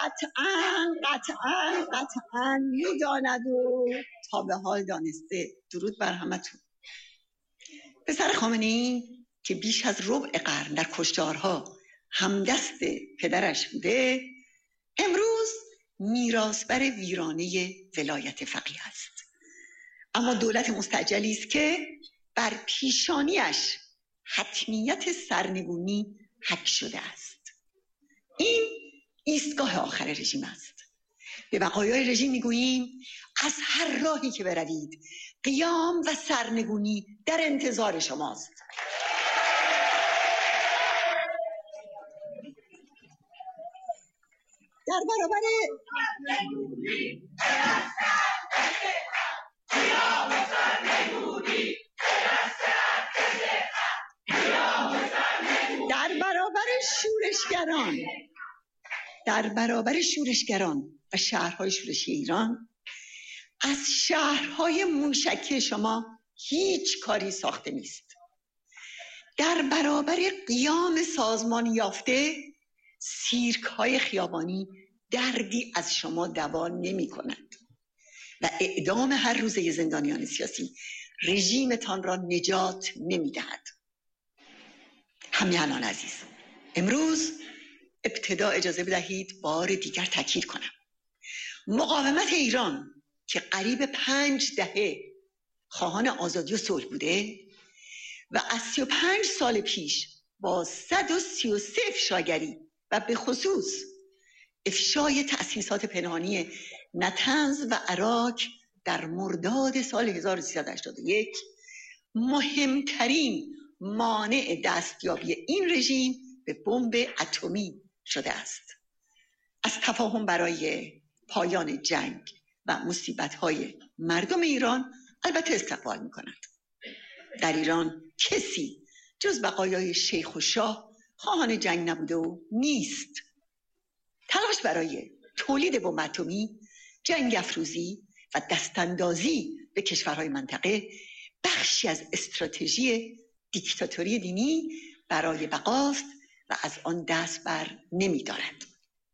قطعاً میداند و تا به حال دانسته. درود بر همتون. پسر خامنه‌ای که بیش از ربع قرن در کشتارها همدست پدرش بوده، امروز میراثبر ویرانه ولایت فقیه است. اما دولت مستعجلی است که بر پیشانیش حتمیت سرنگونی حک شده است. این ایستگاه آخر رژیم است. به بقایای رژیم میگوییم از هر راهی که بروید قیام و سرنگونی در انتظار شماست. در برابر شورشگران و شهرهای شورشی ایران، از شهرهای موشکی شما هیچ کاری ساخته نیست. در برابر قیام سازمان یافته، سیرک های خیابانی دردی از شما دوا نمی کنند و اعدام هر روزه زندانیان سیاسی رژیمتان را نجات نمی دهد. همیهنان عزیز، امروز ابتدا اجازه بدهید بار دیگر تاکید کنم مقاومت ایران که قریب 5 دهه خواهان آزادی و صلح بوده و از 35 سال پیش با 133 افشاگری و به خصوص افشای تأسیسات پنهانی نطنز و عراق در مرداد سال 1381 مهمترین مانع دستیابی این رژیم به بمب اتمی شده است. از تفاهم برای پایان جنگ و مصیبت‌های مردم ایران البته استقبال می‌کند. در ایران کسی جز بقایای شیخ و شاه خواهان جنگ نبوده و نیست. تلاش برای تولید بمب اتمی، جنگ افروزی و دستاندازی به کشورهای منطقه بخشی از استراتژی دیکتاتوری دینی برای بقاست و از آن دست بر نمی‌دارد.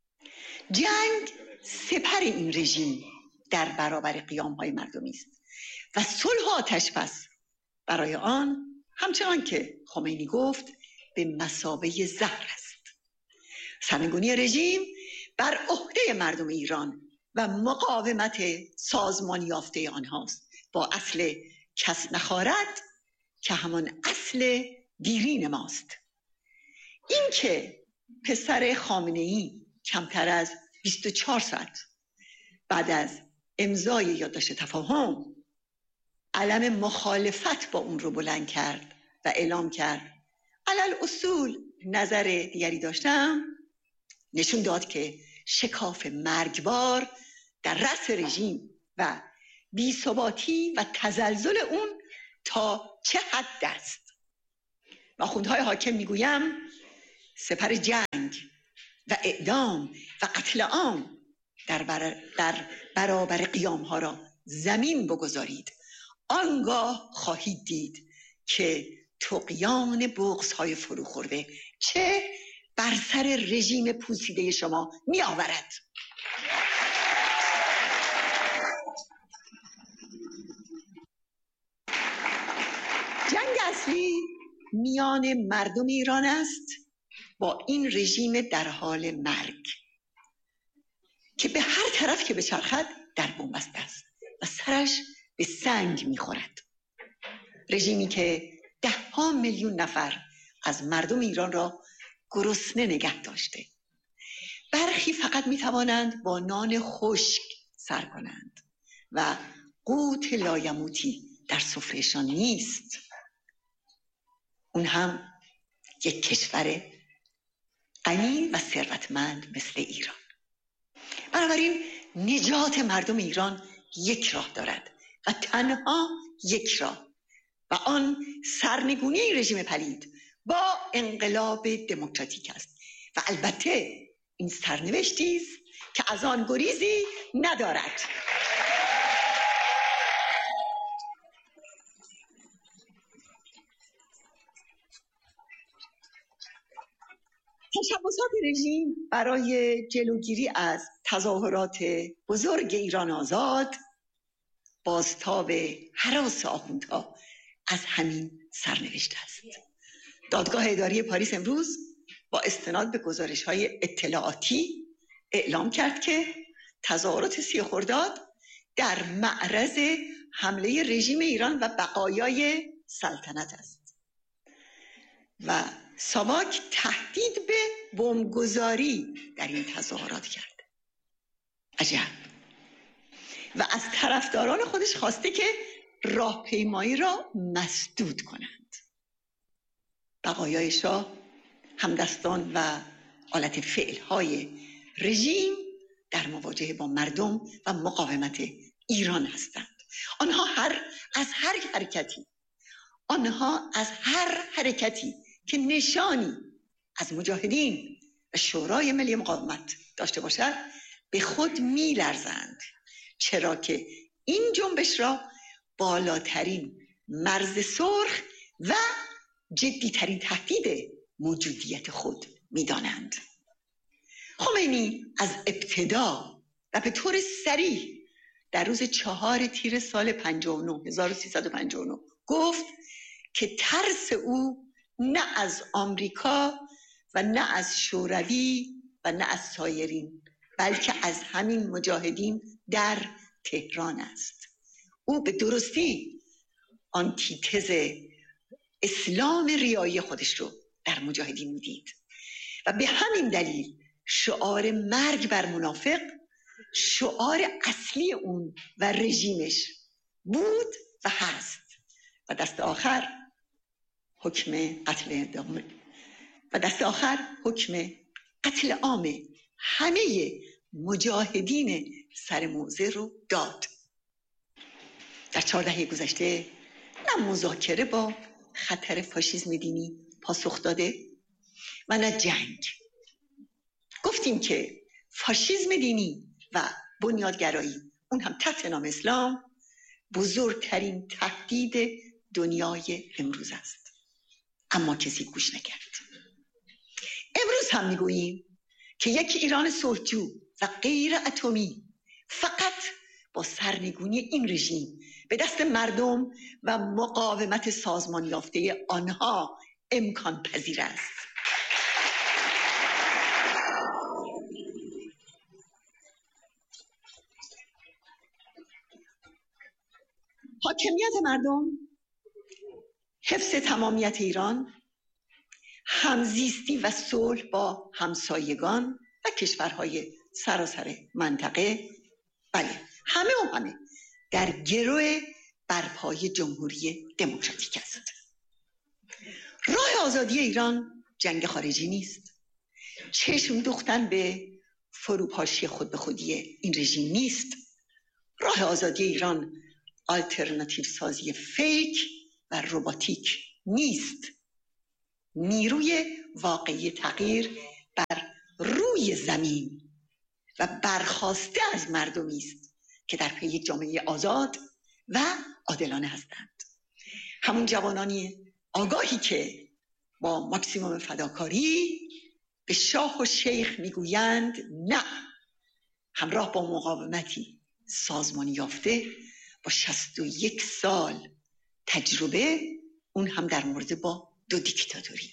جنگ سپر این رژیم در برابر قیام‌های مردمی است و صلح و آتش‌بس برای آن همچنان که خمینی گفت به مثابه زهر است. سرنگونی رژیم بر عهده مردم ایران و مقاومت سازمان یافته آنهاست با اصل کس نخارد که همان اصل دیرین ماست. این که پسر خامنه‌ای کمتر از 24 ساعت بعد از امضای یادداشت تفاهم علم مخالفت با اون رو بلند کرد و اعلام کرد علل اصول نظر دیگری داشتم، نشون داد که شکاف مرگبار در رأس رژیم و بی‌ثباتی و تزلزل اون تا چه حد است. و آخوندهای حاکم میگویم سپر جنگ و اعدام و قتل عام در برابر قیام ها را زمین بگذارید. آنگاه خواهید دید که طغیان بغض های فرو خورده چه بر سر رژیم پوسیده شما می آورد. جنگ اصلی میان مردم ایران است با این رژیم در حال مرگ که به هر طرف که بچرخد در بنبست است و سرش به سنگ میخورد. رژیمی که 10 میلیون نفر از مردم ایران را گرسنه نگه داشته. برخی فقط میتوانند با نان خشک سر کنند و قوت لایموتی در سفرهشان نیست. اون هم یک کشور غنی و ثروتمند مثل ایران. بنابراین نجات مردم ایران یک راه دارد و تنها یک راه و آن سرنگونی رژیم پلید با انقلاب دموکراتیک است و البته این سرنوشتی است که از آن گریزی ندارد. تشبسات رژیم برای جلوگیری از تظاهرات بزرگ ایران آزاد، بازتاب هراس آخوندها از همین سرنوشت است. دادگاه اداری پاریس امروز با استناد به گزارش‌های اطلاعاتی اعلام کرد که تظاهرات 30 خرداد در معرض حمله رژیم ایران و بقایای سلطنت است و ساواک تهدید به بمبگذاری در این تظاهرات کرد. عجب. و از طرفداران خودش خواسته که راهپیمایی را مسدود کنند. بقایای شاه همدستان و آلت فعل‌های رژیم در مواجهه با مردم و مقاومت ایران هستند. آنها از هر حرکتی که نشانی از مجاهدین و شورای ملی مقاومت داشته باشد به خود می‌لرزند، چرا که این جنبش را بالاترین مرز سرخ و جدیترین تهدید موجودیت خود می‌دانند. خمینی از ابتدا و به طور صریح در روز 4 تیر سال 1359 گفت که ترس او نه از آمریکا و نه از شوروی و نه از سایرین، بلکه از همین مجاهدین در تهران است. او به درستی آنتیتز اسلام ریایی خودش رو در مجاهدین میدید و به همین دلیل شعار مرگ بر منافق شعار اصلی اون و رژیمش بود و هست و دست آخر حکم قتل عام همه مجاهدین سر موضع رو داد. در 4 دهه گذشته نه مذاکره با خطر فاشیسم دینی پاسخ داده و نه جنگ. گفتیم که فاشیسم دینی و بنیادگرایی، اون هم تحت نام اسلام، بزرگترین تهدید دنیای امروز است، اما کسی گوش نکرد. امروز هم میگوییم که یک ایران صلحجو و غیر اتمی فقط با سرنگونی این رژیم به دست مردم و مقاومت سازمان یافته آنها امکان پذیر است. حاکمیت مردم، حفظ تمامیت ایران، همزیستی و صلح با همسایگان و کشورهای سراسر منطقه، بله همه در گرو برپای جمهوری دموکراتیک است. راه آزادی ایران جنگ خارجی نیست. چشم دوختن به فروپاشی خود به خودی این رژیم نیست. راه آزادی ایران آلترناتیو سازی فیک و رباتیک نیست. نیروی واقعی تغییر بر روی زمین و برخاسته از مردمی است که در پی یک جامعه آزاد و عادلانه هستند. همون جوانانی آگاهی که با ماکسیموم فداکاری به شاه و شیخ میگویند نه، همراه با مقاومتی سازمانی یافته با 61 سال تجربه، اون هم در مورد با 2 دیکتاتوری.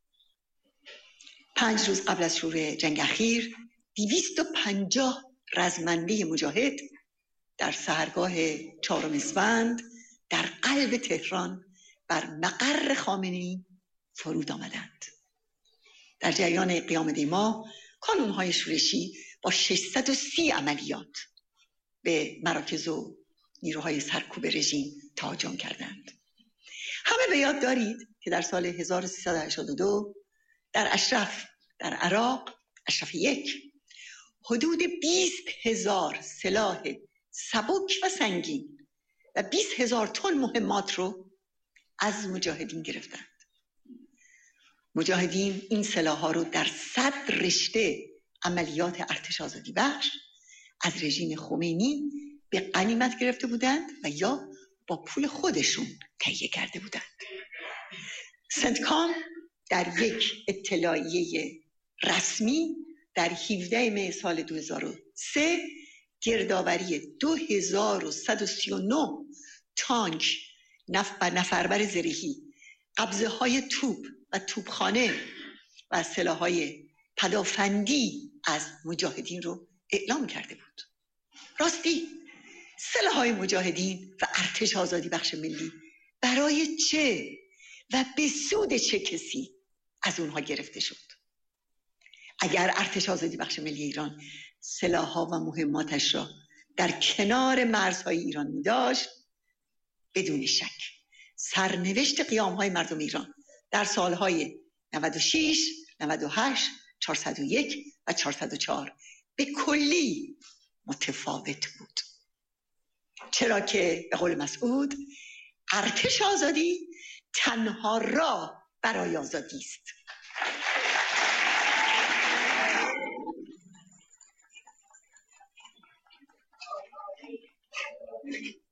5 روز قبل از شروع جنگ اخیر 250 رزمنده مجاهد در سحرگاه 4 اسفند در قلب تهران بر مقر خامنه‌ای فرود آمدند. در جریان قیام دیما کانون‌های شورشی با 630 عملیات به مراکز و نیروهای سرکوب رژیم تهاجم کردند. همه به یاد دارید که در سال 1382 در اشرف در عراق، اشرف 1، حدود 20,000 سلاح سبک و سنگین و 20,000 تن مهمات رو از مجاهدین گرفتند. مجاهدین این سلاح‌ها رو در 100 رشته عملیات ارتش آزادی بخش از رژیم خمینی به غنیمت گرفته بودند و یا با پول خودشون تهیه کرده بودند. سنتکام در یک اطلاعیه رسمی در 17 می سال 2003 گردآوری 2139 تانک نفربر زرهی، قبضه های توپ و توپخانه و سلاح‌های پدافندی از مجاهدین رو اعلام کرده بود. راستی سلاح‌های مجاهدین و ارتش آزادی بخش ملی برای چه و به سود چه کسی از اونها گرفته شد؟ اگر ارتش آزادی بخش ملی ایران سلاح‌ها و مهماتش را در کنار مرزهای ایران می داشت، بدون شک سرنوشت قیام‌های مردم ایران در سالهای 96 98 401 و 404 به کلی متفاوت بود، چرا که به قول مسعود ارتش آزادی تنها راه برای آزادی است.